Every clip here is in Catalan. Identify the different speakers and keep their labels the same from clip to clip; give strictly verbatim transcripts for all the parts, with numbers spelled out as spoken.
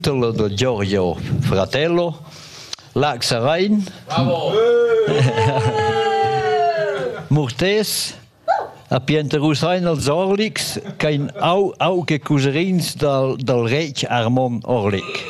Speaker 1: titolo di Giorgio Fratello, Lax Rain, Mortes, a Pienterus Rain als Orlix, kein au au che cuserins dal dal Rech Armon Orlik.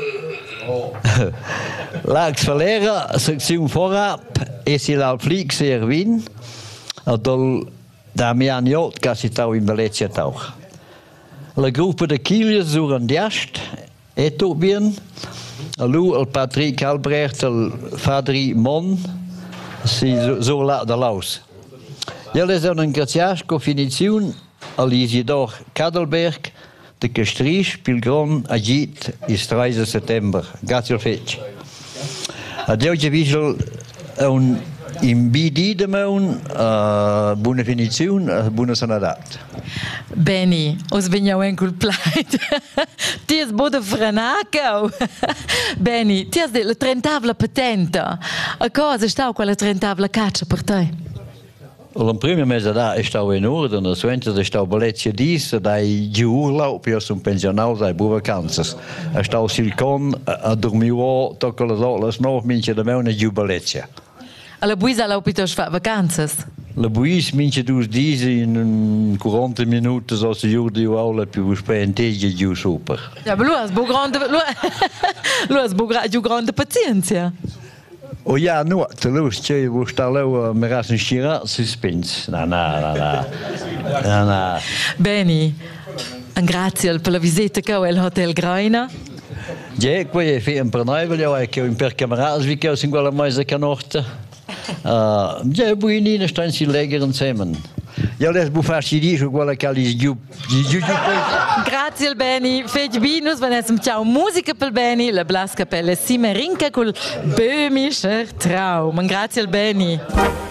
Speaker 1: Lax Valera, sezione Vorab, e si l'al Flix Erwin, dal Damian Jot, che si tau in Venezia tau. La gruppa de Chilias uran diast, e tu bien, lui il Patrick Albrecht, il Fadri Mon, si zo la da laus. Jelle zijn een graziasco finiziun al Isidor Kadelberg, de Kestrisch, Pilgron, Agit, is treise settember. Grazie al fetch. Adeuge vigel un in B D de meun, uh, buona finiziun, uh, buona sanadat.
Speaker 2: Beni, os vegniau en cul plait. Ti es boda franacau. Beni, ti has de la trentavla patenta. A cosa stau quella trentavla caccia per te?
Speaker 1: Al primo mese da è stau in ordine, suente è stau Balezia dis, dai giù urlaub, io sono pensionato dai bu vacanzas. È stau Silcon, a dormiu tocca le dolas nove mince da meuna giù Balezia.
Speaker 2: Alla buisa la opitos fa vacanzas.
Speaker 1: La buis mince dus dis in quaranta minuti so si giù di aula più spenteggia giù super.
Speaker 2: Ja, aber lu has bu grande lu has bu giù grande pazienza.
Speaker 1: Oh ja, nu, te lus, c'è vu sta leu mi ras in scira suspense. Na na na na. Na na.
Speaker 2: Beni. Un grazie per la visita che al Hotel Graina.
Speaker 1: Ja, qui è fi un pernaivel, io è che un per cameras vi che in quella mese canotta. Uh, ja, buinina stan si legger insieme. Ja, les bu farsi di su quella che li giù giù giù.
Speaker 2: Grazie al Beni, fec binus, vanesem ciao musica pel Beni, la blasca pelle Simerinca col böhmischer Traum. Grazie al Beni.